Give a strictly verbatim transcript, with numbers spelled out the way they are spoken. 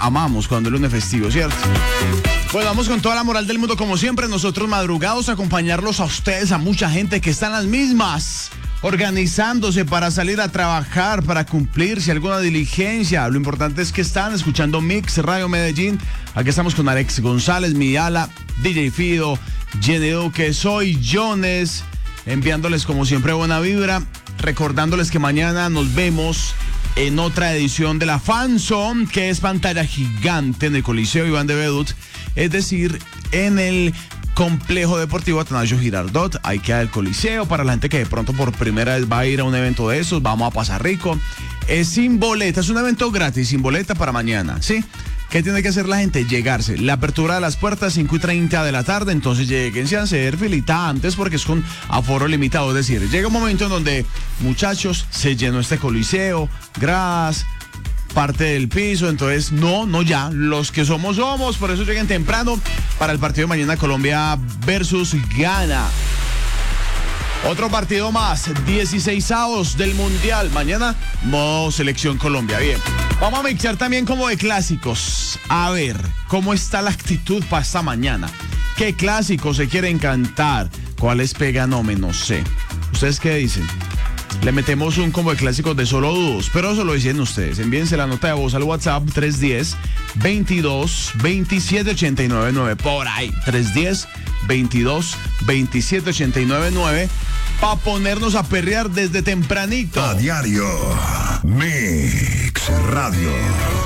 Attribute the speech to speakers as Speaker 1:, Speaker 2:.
Speaker 1: amamos cuando es lunes festivo, ¿cierto? Pues vamos con toda la moral del mundo, como siempre, nosotros madrugados a acompañarlos a ustedes, a mucha gente que está en las mismas, organizándose para salir a trabajar, para cumplirse alguna diligencia. Lo importante es que están escuchando Mix Radio Medellín. Aquí estamos con Alex González, Miala, D J Fido, Jenny Duque, soy Jones, enviándoles como siempre buena vibra, recordándoles que mañana nos vemos en otra edición de la Fanzone, que es pantalla gigante en el Coliseo Iván de Bedut, es decir, en el Complejo Deportivo Atanasio Girardot. Ahí queda el Coliseo para la gente que de pronto por primera vez va a ir a un evento de esos. Vamos a pasar rico. Es sin boleta, es un evento gratis, sin boleta para mañana, ¿sí? ¿Qué tiene que hacer la gente? Llegarse. La apertura de las puertas cinco y treinta de la tarde, entonces lleguense a hacer filita antes porque es con aforo limitado. Es decir, llega un momento en donde, muchachos, se llenó este Coliseo, gras, parte del piso, entonces no, no ya, los que somos, somos, por eso lleguen temprano para el partido de mañana, Colombia versus Ghana. Otro partido más, dieciseisavos del Mundial, mañana, modo Selección Colombia, bien. Vamos a mixar también como de clásicos, a ver, ¿cómo está la actitud para esta mañana? ¿Qué clásicos se quieren cantar? ¿Cuáles pegan o no sé? ¿Ustedes qué dicen? Le metemos un combo de clásicos de solo dúos, pero eso lo dicen ustedes. Envíense la nota de voz al WhatsApp tres uno cero, veintidós, veintisiete ochenta y nueve nueve, por ahí, tres uno cero, veintidós, veintisiete ochenta y nueve nueve, para ponernos a perrear desde tempranito.
Speaker 2: A diario, Mix Radio.